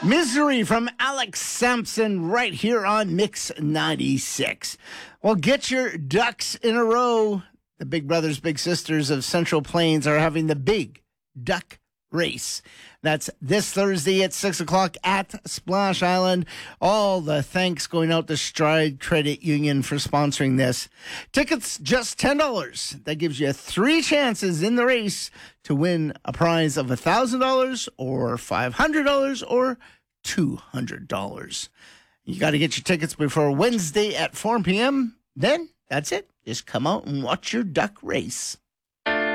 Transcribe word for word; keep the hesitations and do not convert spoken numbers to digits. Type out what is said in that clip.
Misery from Alex Sampson right here on Mix ninety-six. Well, get your ducks in a row. The Big Brothers Big Sisters of Central Plains are having the Big Duck Race. That's this Thursday at six o'clock at Splash Island. All the thanks going out to Stride Credit Union for sponsoring this. Tickets just ten dollars. That gives you three chances in the race to win a prize of one thousand dollars or five hundred dollars or two hundred dollars. You got to get your tickets before Wednesday at four p.m. Then that's it. Just come out and watch your duck race.